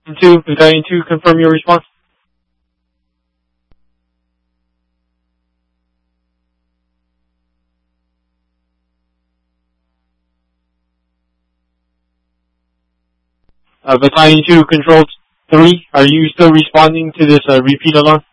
Battalion 2, confirm your response. Battalion 2, Control 3, are you still responding to this repeat alarm?